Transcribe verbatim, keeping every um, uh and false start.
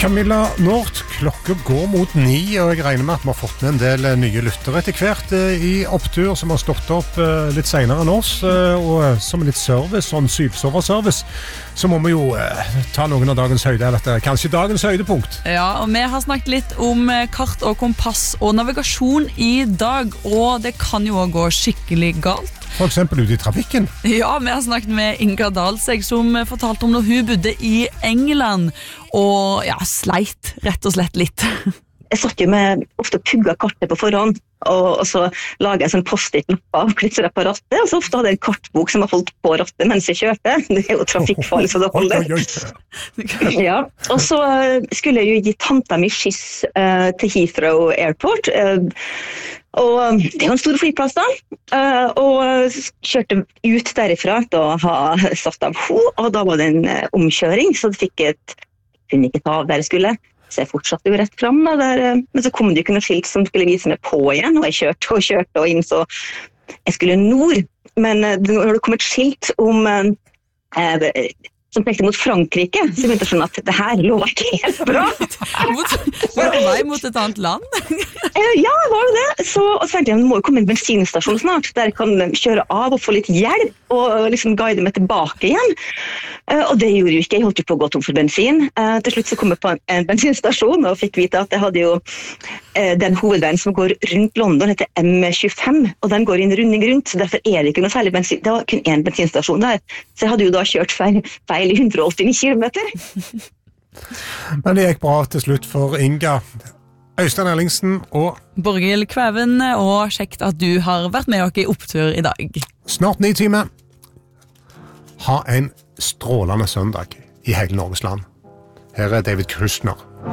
Camilla Nord, klokka går mot ni, og jeg regner med at vi har fått med en del nye lyttere etter hvert i opptur som har stått opp litt senere enn oss, og som litt service, sånn syvsoverservice, så må vi jo ta noen av dagens høyde, eller kanskje dagens høydepunkt. Ja, og vi har snakket litt om kart og kompass og navigasjon i dag, og det kan jo også gå skikkelig galt. For eksempel ute i trafikken. Ja, vi har snakket med Inga Dalseg som fortalte om når hun bodde i England og ja, sleit rett og slett litt. Jeg satt jo med ofte pugga kartet på forhånd, og, og så laget jeg sånn post-it-lapper og klistret på rattet, og så ofte hadde jeg en kartbok som var holdt på rattet mens jeg kjørte. Det er jo trafikkfarlig så det holder. Ja, og så skulle jeg jo gi tanta mi skiss uh, til Heathrow Airport, uh, og det er jo en stor flyplass da, uh, og kjørte ut derifra da ha satt av ho, og da var det en uh, omkjøring, så det fikk et, kunne ikke ta av der jeg skulle, så jeg fortsatte jo rett frem da, der, uh, men så kom det jo ikke noe skilt som skulle vise meg på igjen, og jeg kjørte og kjørte og innså jeg skulle nord, men uh, når det kom et skilt om uh, uh, som pekte mot Frankrike, så begynte jeg å skjønne at det her lå ikke helt bra. Var det vei mot et annet land? Ja, var det det. Så, og så tenkte jeg, det må jo komme en bensinstasjon snart, der jeg kan kjøre av og få litt hjelp, og liksom guide meg tilbake igjen. Og det gjorde jo ikke, jeg holdt jo på å gå tom for bensin. Til slutt så kom jeg på en bensinstasjon, og fikk vite at jeg hadde jo den hovedveien som går rundt London, heter M tjuefem, og den går i en runding rundt, så derfor er det ikke noe særlig bensin. Det var kun en bensinstasjon der, så jeg hadde jo da kjørt feil, feil i hundre og åttini kilometer. Men det gikk bra til slutt for Inga. Øystein Erlingsen og Borghild Kvæven, og kjekt at du har vært med oss i opptur i dag. Snart ni timer. Ha en strålende søndag i hele Norges land. Her er David Kushner.